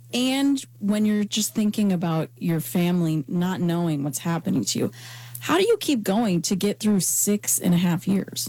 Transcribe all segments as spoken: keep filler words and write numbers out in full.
and when you're just thinking about your family not knowing what's happening to you, how do you keep going to get through six and a half years?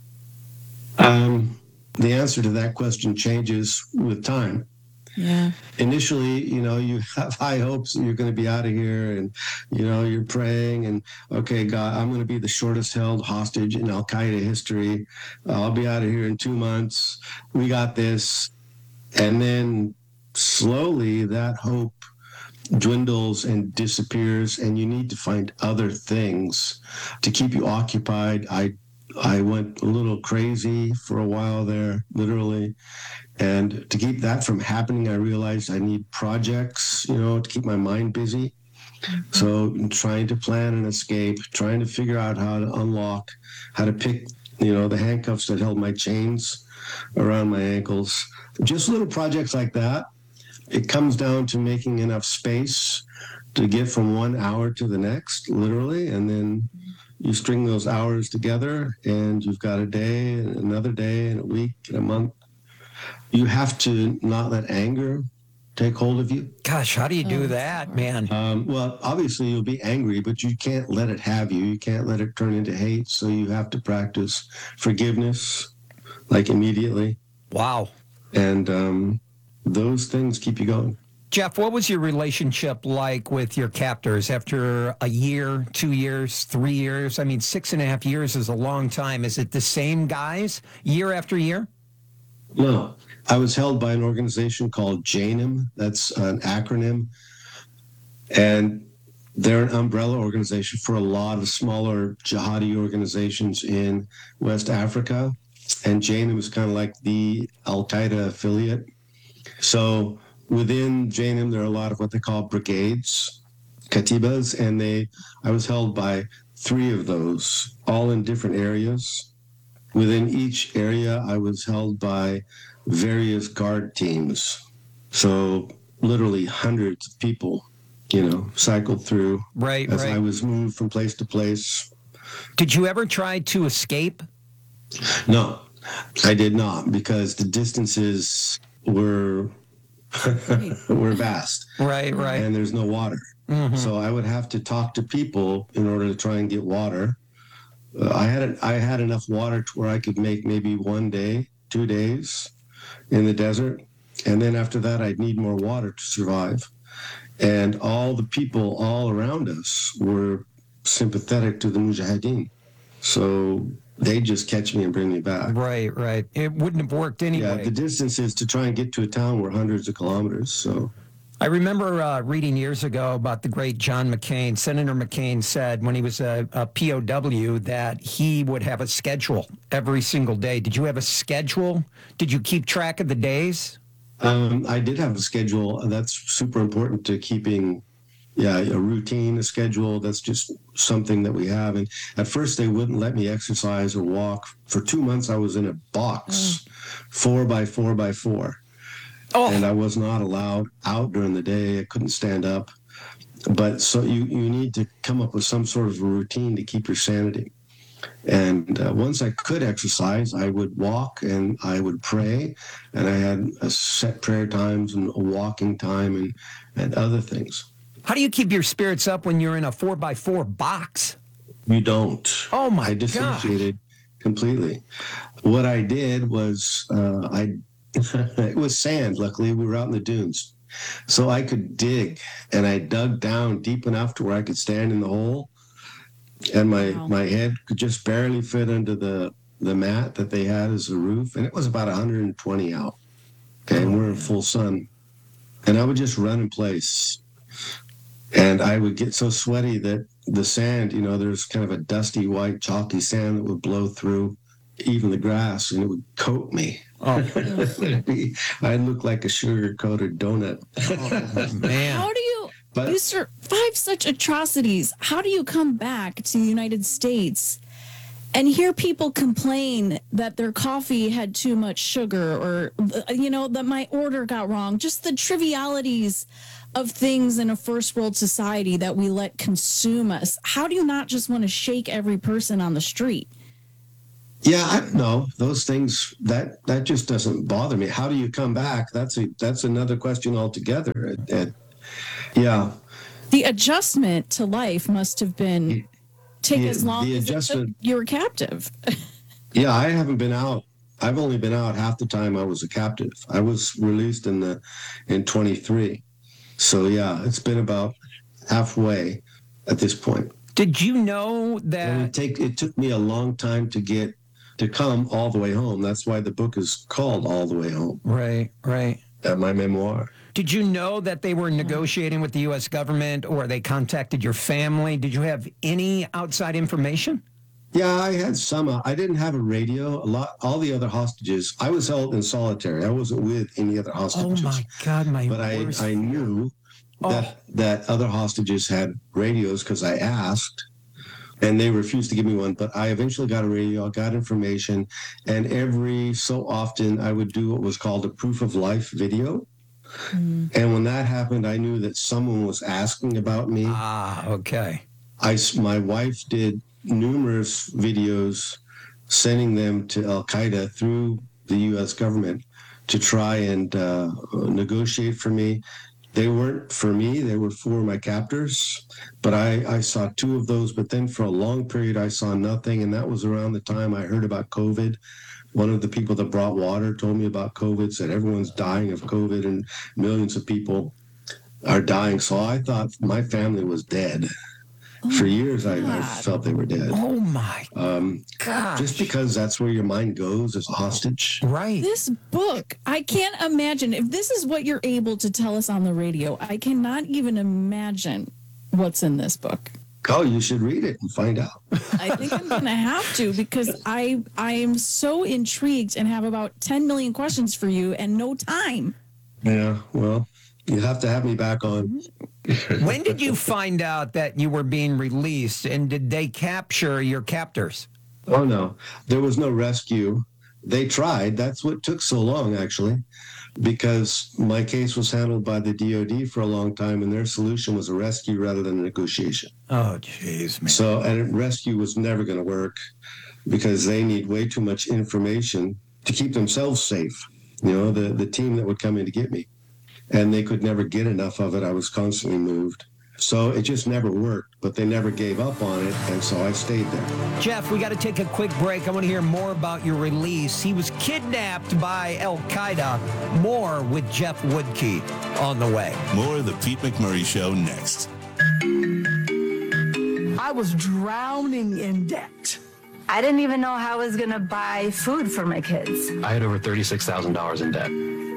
Um, the answer to that question changes with time. Yeah. Initially, you know, you have high hopes that you're going to be out of here, and, you know, you're praying and, okay, God, I'm going to be the shortest held hostage in Al Qaeda history. I'll be out of here in two months. We got this. And then slowly that hope dwindles and disappears, and you need to find other things to keep you occupied. I I went a little crazy for a while there, literally. And to keep that from happening, I realized I need projects, you know, to keep my mind busy. Mm-hmm. So I'm trying to plan an escape, trying to figure out how to unlock, how to pick, you know, the handcuffs that held my chains around my ankles. Just little projects like that. It comes down to making enough space to get from one hour to the next, literally, and then you string those hours together, and you've got a day, and another day, and a week, and a month. You have to not let anger take hold of you. Gosh, how do you do oh, that, man? Um, well, obviously, you'll be angry, but you can't let it have you. You can't let it turn into hate, so you have to practice forgiveness, like immediately. Wow. And um, those things keep you going. Jeff, what was your relationship like with your captors after a year, two years, three years? I mean, six and a half years is a long time. Is it the same guys year after year? No. I was held by an organization called JANIM. That's an acronym. And they're an umbrella organization for a lot of smaller jihadi organizations in West Africa. And JANIM is kind of like the Al-Qaeda affiliate. So within JANIM, there are a lot of what they call brigades, katibas, and they. I was held by three of those, all in different areas. Within each area, I was held by various guard teams. So literally hundreds of people, you know, cycled through right, as right. I was moved from place to place. Did you ever try to escape? No, I did not, because the distances were were vast. Right, right. And there's no water. Mm-hmm. So I would have to talk to people in order to try and get water. Uh, I had I had enough water to where I could make maybe one day, two days in the desert. And then after that, I'd need more water to survive. And all the people all around us were sympathetic to the Mujahideen. So they just catch me and bring me back. Right, right. It wouldn't have worked anyway. Yeah, the distances to try and get to a town were hundreds of kilometers, so... I remember uh, reading years ago about the great John McCain. Senator McCain said when he was a, a P O W that he would have a schedule every single day. Did you have a schedule? Did you keep track of the days? Um, I did have a schedule. That's super important to keeping, yeah, a routine, a schedule. That's just something that we have. And at first, they wouldn't let me exercise or walk. For two months, I was in a box, mm. four by four by four. Oh. And I was not allowed out during the day. I couldn't stand up. But so you, you need to come up with some sort of a routine to keep your sanity. And uh, once I could exercise, I would walk and I would pray. And I had a set prayer times and a walking time and, and other things. How do you keep your spirits up when you're in a four by four box? You don't. Oh, my I dissociated completely. What I did was uh, I... it was sand. Luckily, we were out in the dunes. So I could dig, and I dug down deep enough to where I could stand in the hole, and my, wow. my head could just barely fit under the, the mat that they had as a roof, and it was about one hundred twenty out. Okay, oh, and we're in full sun. And I would just run in place, and I would get so sweaty that the sand, you know, there's kind of a dusty, white, chalky sand that would blow through even the grass, and it would coat me. Oh, I look like a sugar-coated donut. Oh, man. How do you, but, you survive such atrocities? How do you come back to the United States and hear people complain that their coffee had too much sugar or, you know, that my order got wrong? Just the trivialities of things in a first world society that we let consume us. How do you not just want to shake every person on the street? Yeah, I don't know. Those things that that just doesn't bother me. How do you come back? That's a that's another question altogether. And, and, yeah, The adjustment to life must have been take the, as long the as it took adjustment. you were captive. Yeah, I haven't been out. I've only been out half the time I was a captive. I was released in the in twenty-three. So yeah, it's been about halfway at this point. Did you know And that? it take it took me a long time to get to come all the way home. That's why the book is called All the Way Home. Right, right. Uh, my memoir. Did you know that they were negotiating with the U S government, or they contacted your family? Did you have any outside information? Yeah, I had some. Uh, I didn't have a radio. A lot. All the other hostages. I was held in solitary. I wasn't with any other Oh hostages. my God, my But I, worst I fear. knew that Oh. that other hostages had radios because I asked, and they refused to give me one. But I eventually got a radio. I got information, and every so often I would do what was called a proof of life video. Mm. And when that happened, I knew that someone was asking about me. Ah, okay. I, my wife did numerous videos sending them to Al Qaeda through the U S government to try and uh, negotiate for me. They weren't for me, they were for my captors. But I, I saw two of those, but then for a long period, I saw nothing. And that was around the time I heard about COVID. One of the people that brought water told me about COVID, said everyone's dying of COVID and millions of people are dying. So I thought my family was dead. For years, I, I God. felt they were dead. Oh my Um, gosh. just because that's where your mind goes as a hostage. Right. This book, I can't imagine if this is what you're able to tell us on the radio. I cannot even imagine what's in this book. Oh, you should read it and find out. I think I'm gonna have to because I I am so intrigued and have about ten million questions for you and no time. Yeah, well, you have to have me back on. When did you find out that you were being released, and did they capture your captors? Oh, no, there was no rescue. They tried. That's what took so long, actually, because my case was handled by the D O D for a long time, and their solution was a rescue rather than a negotiation. Oh, jeez, man. So, and rescue was never going to work because they need way too much information to keep themselves safe. You know, the, the team that would come in to get me, and they could never get enough of it. I was constantly moved. So it just never worked, but they never gave up on it, and so I stayed there. Jeff, we got to take a quick break. I want to hear more about your release. He was kidnapped by Al Qaeda. More with Jeff Woodkey on the way. More of the Pete McMurray Show next. I was drowning in debt. I didn't even know how I was going to buy food for my kids. I had over thirty-six thousand dollars in debt.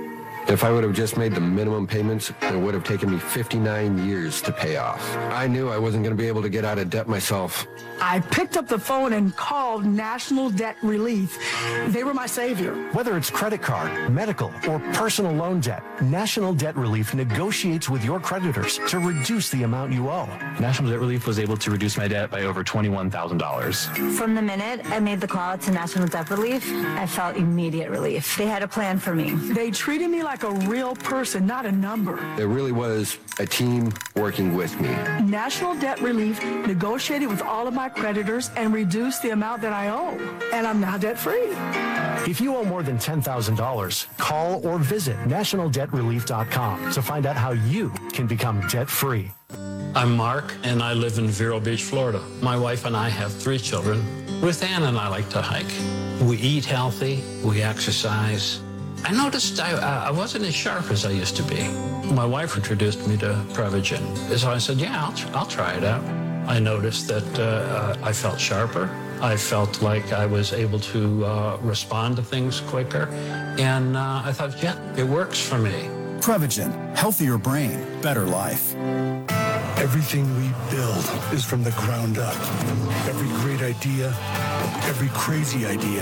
If I would have just made the minimum payments, it would have taken me fifty-nine years to pay off. I knew I wasn't going to be able to get out of debt myself. I picked up the phone and called National Debt Relief. They were my savior. Whether it's credit card, medical, or personal loan debt, National Debt Relief negotiates with your creditors to reduce the amount you owe. National Debt Relief was able to reduce my debt by over twenty-one thousand dollars. From the minute I made the call to National Debt Relief, I felt immediate relief. They had a plan for me. They treated me like a real person, not a number. There really was a team working with me. National Debt Relief negotiated with all of my creditors and reduced the amount that I owe. And I'm now debt-free. If you owe more than ten thousand dollars, call or visit national debt relief dot com to find out how you can become debt-free. I'm Mark, and I live in Vero Beach, Florida. My wife and I have three children. With Ann and I like to hike. We eat healthy, we exercise. I noticed I, uh, I wasn't as sharp as I used to be. My wife introduced me to Prevagen. So I said, yeah, I'll, I'll try it out. I noticed that uh, uh, I felt sharper. I felt like I was able to uh, respond to things quicker. And uh, I thought, yeah, it works for me. Prevagen, healthier brain, better life. Everything we build is from the ground up. Every great idea, every crazy idea,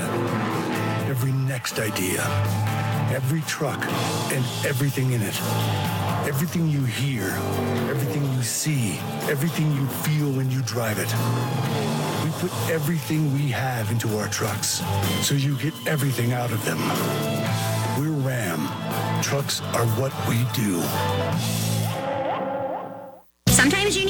every next idea, every truck and everything in it. Everything you hear, everything you see, everything you feel when you drive it. We put everything we have into our trucks, so you get everything out of them. We're Ram. Trucks are what we do. Sometimes you need care,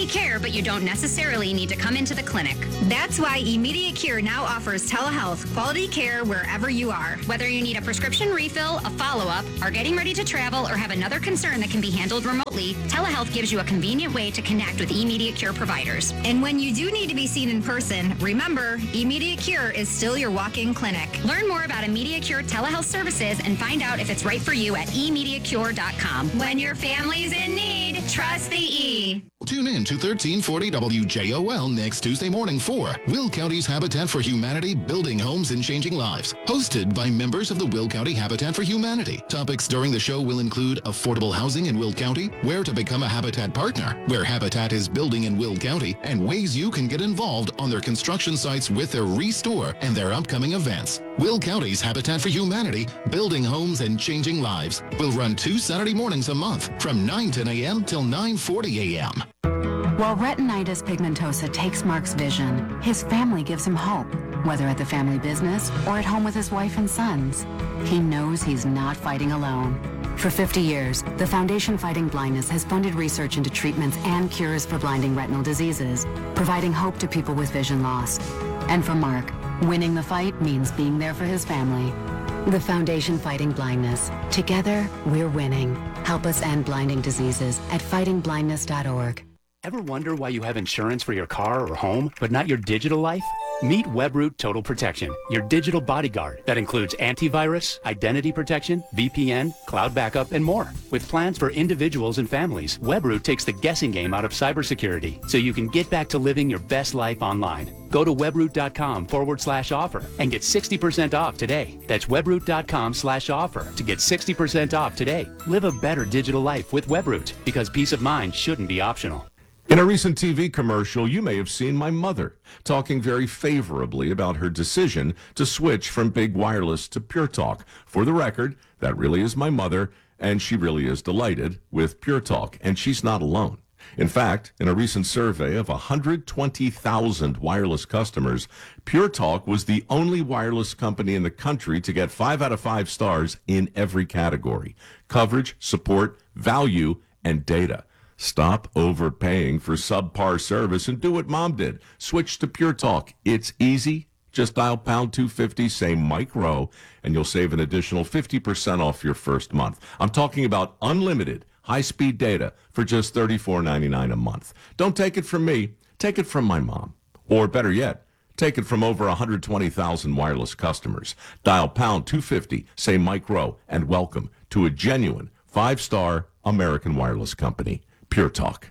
but you don't necessarily need to come into the clinic. That's why Immediate Cure now offers telehealth quality care wherever you are. Whether you need a prescription refill, a follow-up, are getting ready to travel, or have another concern that can be handled remotely, telehealth gives you a convenient way to connect with Immediate Cure providers. And when you do need to be seen in person, remember, Immediate Cure is still your walk-in clinic. Learn more about Immediate Cure telehealth services and find out if it's right for you at immediate cure dot com. When your family's in need, trust the E. Tune in to thirteen forty W J O L next Tuesday morning for Will County's Habitat for Humanity, Building Homes and Changing Lives, hosted by members of the Will County Habitat for Humanity. Topics during the show will include affordable housing in Will County, where to become a Habitat partner, where Habitat is building in Will County, and ways you can get involved on their construction sites with their Restore and their upcoming events. Will County's Habitat for Humanity, Building Homes and Changing Lives, will run two Saturday mornings a month from nine ten a.m. till nine forty a.m. While retinitis pigmentosa takes Mark's vision, his family gives him hope, whether at the family business or at home with his wife and sons. He knows he's not fighting alone. For fifty years, the Foundation Fighting Blindness has funded research into treatments and cures for blinding retinal diseases, providing hope to people with vision loss. And for Mark, winning the fight means being there for his family. The Foundation Fighting Blindness. Together, we're winning. Help us end blinding diseases at fighting blindness dot org. Ever wonder why you have insurance for your car or home, but not your digital life? Meet Webroot Total Protection, your digital bodyguard that includes antivirus, identity protection, V P N, cloud backup, and more. With plans for individuals and families, Webroot takes the guessing game out of cybersecurity so you can get back to living your best life online. Go to webroot.com forward slash offer and get sixty percent off today. That's webroot.com slash offer to get sixty percent off today. Live a better digital life with Webroot, because peace of mind shouldn't be optional. In a recent T V commercial, you may have seen my mother talking very favorably about her decision to switch from Big Wireless to Pure Talk. For the record, that really is my mother, and she really is delighted with Pure Talk, and she's not alone. In fact, in a recent survey of one hundred twenty thousand wireless customers, Pure Talk was the only wireless company in the country to get five out of five stars in every category: coverage, support, value, and data. Stop overpaying for subpar service and do what Mom did. Switch to Pure Talk. It's easy. Just dial pound two fifty, say Mike Rowe, and you'll save an additional fifty percent off your first month. I'm talking about unlimited high-speed data for just thirty-four ninety-nine a month. Don't take it from me. Take it from my mom. Or better yet, take it from over one hundred twenty thousand wireless customers. Dial pound two fifty, say Mike Rowe, and welcome to a genuine five-star American wireless company. Pure Talk.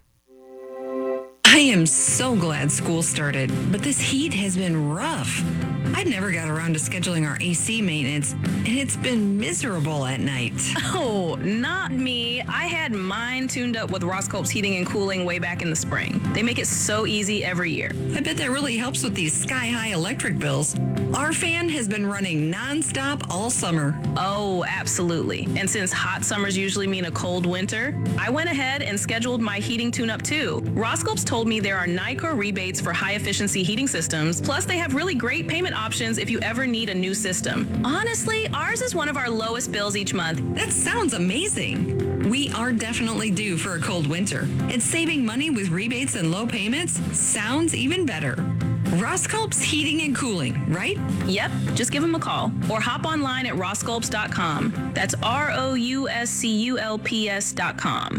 I am so glad school started, but this heat has been rough. I never got around to scheduling our A C maintenance, and it's been miserable at night. Oh, not me. I had mine tuned up with Roscope's Heating and Cooling way back in the spring. They make it so easy every year. I bet that really helps with these sky-high electric bills. Our fan has been running nonstop all summer. Oh, absolutely. And since hot summers usually mean a cold winter, I went ahead and scheduled my heating tune-up too. Roscope's told me there are NICRA rebates for high-efficiency heating systems, plus they have really great payment options if you ever need a new system. Honestly, ours is one of our lowest bills each month. That sounds amazing. We are definitely due for a cold winter, and saving money with rebates and low payments sounds even better. Rosculp's Heating and Cooling, right? Yep, just give them a call or hop online at rosculps dot com. That's R O U S C U L P S dot com.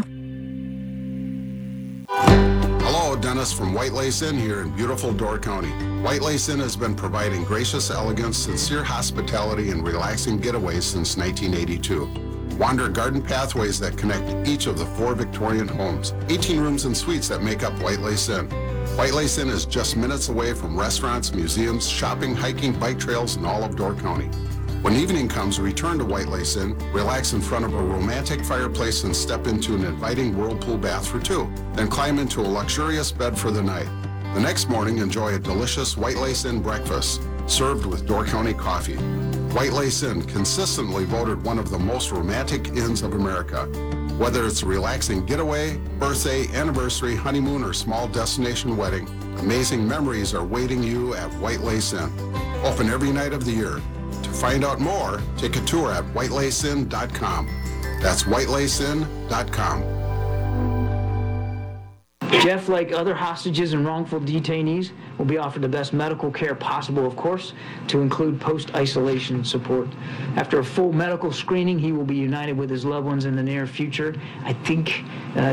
Hello, Dennis from White Lace Inn here in beautiful Door County. White Lace Inn has been providing gracious elegance, sincere hospitality, and relaxing getaways since nineteen eighty-two. Wander garden pathways that connect each of the four Victorian homes, eighteen rooms and suites that make up White Lace Inn. White Lace Inn is just minutes away from restaurants, museums, shopping, hiking, bike trails, and all of Door County. When evening comes, return to White Lace Inn, relax in front of a romantic fireplace, and step into an inviting whirlpool bath for two. Then climb into a luxurious bed for the night. The next morning, enjoy a delicious White Lace Inn breakfast, served with Door County coffee. White Lace Inn, consistently voted one of the most romantic inns of America. Whether it's a relaxing getaway, birthday, anniversary, honeymoon, or small destination wedding, amazing memories are waiting you at White Lace Inn. Open every night of the year. To find out more, take a tour at white lace inn dot com. That's white lace inn dot com. Jeff, like other hostages and wrongful detainees, will be offered the best medical care possible, of course, to include post-isolation support. After a full medical screening, he will be united with his loved ones in the near future. I think uh,